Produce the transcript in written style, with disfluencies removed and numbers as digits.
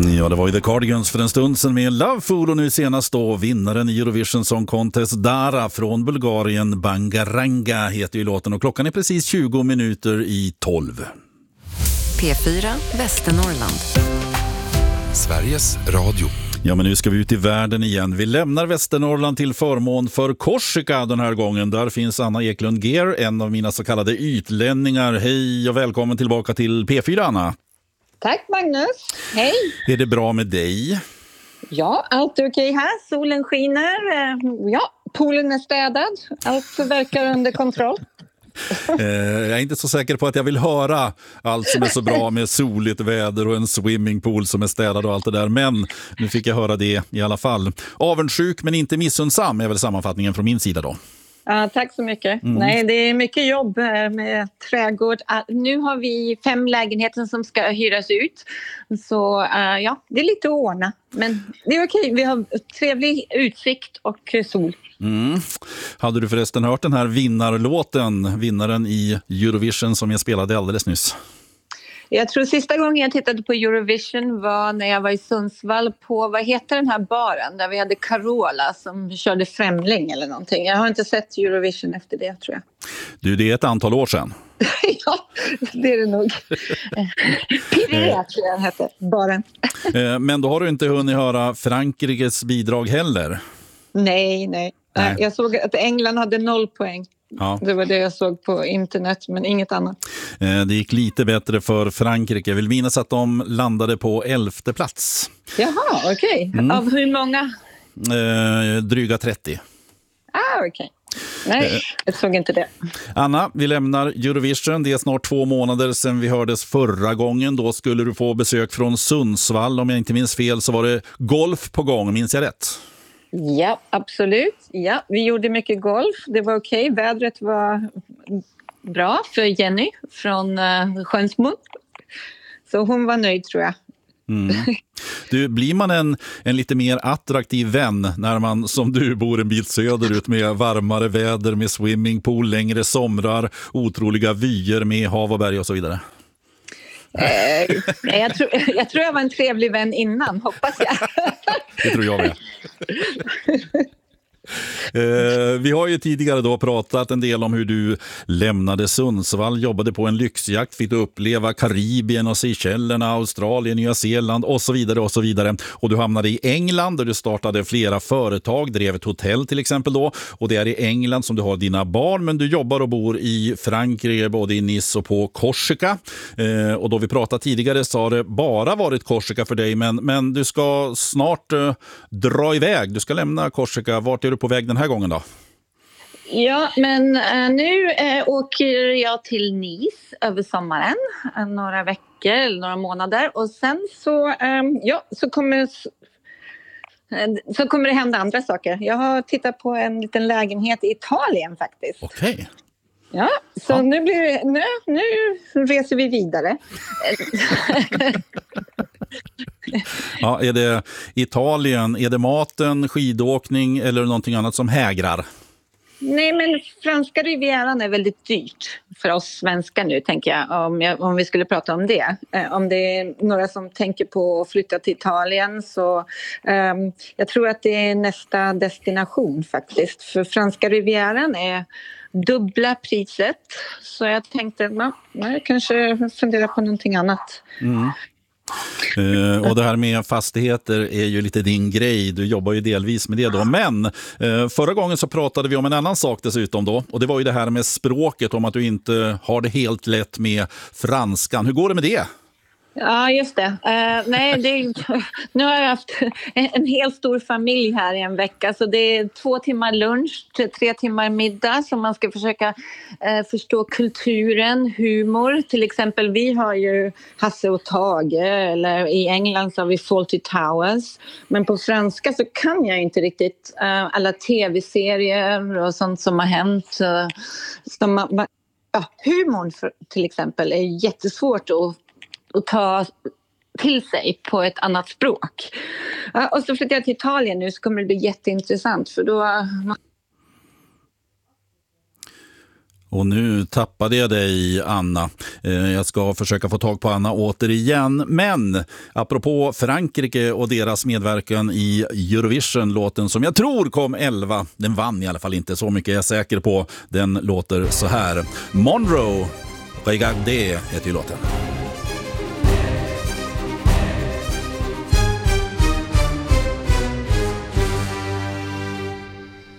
Ja, det var ju The Cardigans för en stund sedan med Loveful, och nu senast då vinnaren i Eurovision Song Contest, Dara från Bulgarien. Bangaranga heter ju låten, och klockan är precis 20 minuter i 12. P4 Västernorrland. Sveriges Radio. Ja, men nu ska vi ut i världen igen. Vi lämnar Västernorrland till förmån för Korsika den här gången. Där finns Anna Eklund Gehr, en av mina så kallade ytlänningar. Hej och välkommen tillbaka till P4, Anna. Tack Magnus, hej! Är det bra med dig? Ja, allt är okej här. Solen skiner, ja, poolen är städad. Allt verkar under kontroll. Jag är inte så säker på att jag vill höra allt som är så bra med soligt väder och en swimmingpool som är städad och allt det där. Men nu fick jag höra det i alla fall. Avundsjuk men inte missundsam är väl sammanfattningen från min sida då. Ja, tack så mycket. Nej, det är mycket jobb med trädgård. Nu har vi 5 lägenheter som ska hyras ut. Så ja, det är lite att ordna. Men det är okej. Vi har trevlig utsikt och sol. Hade du förresten hört den här vinnaren i Eurovision som jag spelade alldeles nyss? Jag tror sista gången jag tittade på Eurovision var när jag var i Sundsvall på, vad heter den här baren där vi hade Carola som körde Främling eller någonting. Jag har inte sett Eurovision efter det, tror jag. Du, det är ett antal år sedan. Ja, det är det nog. Pirrea tror jag den hette, baren. Men då har du inte hunnit höra Frankrikes bidrag heller. Nej. Jag såg att England hade 0 poäng. Ja. Det var det jag såg på internet, men inget annat. Det gick lite bättre för Frankrike. Jag vill minnas att de landade på 11:e plats. Jaha, okej. Av hur många? Dryga 30. Okej. Nej, jag såg inte det. Anna, vi lämnar Eurovision. Det är snart 2 månader sedan vi hördes förra gången. Då skulle du få besök från Sundsvall. Om jag inte minns fel så var det golf på gång. Minns jag rätt? Ja, absolut. Ja, vi gjorde mycket golf. Det var okej. Vädret var bra för Jenny från Sjönsmo. Så hon var nöjd, tror jag. Du, blir man en lite mer attraktiv vän när man som du bor en bit söderut med varmare väder, med swimmingpool, längre somrar, otroliga vyer med hav och berg och så vidare? Jag tror jag var en trevlig vän innan, hoppas jag. Det tror jag med. Vi har ju tidigare då pratat en del om hur du lämnade Sundsvall, jobbade på en lyxjakt, fick uppleva Karibien och Seychellerna, Australien, Nya Zeeland och så vidare och så vidare. Och du hamnade i England där du startade flera företag, drev ett hotell till exempel då, och det är i England som du har dina barn, men du jobbar och bor i Frankrike, både i Nice och på Korsika. Och då vi pratade tidigare så har det bara varit Korsika för dig, men du ska snart dra iväg, du ska lämna Korsika. Vart är du på väg den här gången då? Ja, men nu åker jag till Nice över sommaren, några veckor eller några månader, och sen så kommer det hända andra saker. Jag har tittat på en liten lägenhet i Italien faktiskt. Okej. Ja, så nu reser vi vidare. Ja, är det Italien, är det maten, skidåkning eller någonting annat som hägrar? Nej, men franska rivieran är väldigt dyrt för oss svenskar nu, tänker jag, om vi skulle prata om det. Om det är några som tänker på att flytta till Italien, så jag tror att det är nästa destination faktiskt. För franska rivieran är dubbla priset, så jag tänkte jag kanske fundera på någonting annat. Och det här med fastigheter är ju lite din grej. Du jobbar ju delvis med det då. Men förra gången så pratade vi om en annan sak dessutom då. Och det var ju det här med språket, om att du inte har det helt lätt med franskan. Hur går det med det? Ja, just det. Nu har jag haft en helt stor familj här i en vecka. Så det är 2 timmar lunch, 3 timmar middag. Så man ska försöka förstå kulturen, humor. Till exempel, vi har ju Hasse och Tage. Eller i England så har vi Fawlty Towers. Men på franska så kan jag inte riktigt alla tv-serier och sånt som har hänt. Humorn till exempel är jättesvårt att ta till sig på ett annat språk. Och så flyttar jag till Italien nu, så kommer det bli jätteintressant, för då... Och nu tappade jag dig, Anna. Jag ska försöka få tag på Anna återigen. Men apropå Frankrike och deras medverkan i Eurovision, låten som jag tror kom 11. Den vann i alla fall inte, så mycket är jag säker på. Den låter så här. Monroe, Regardez heter ju låten.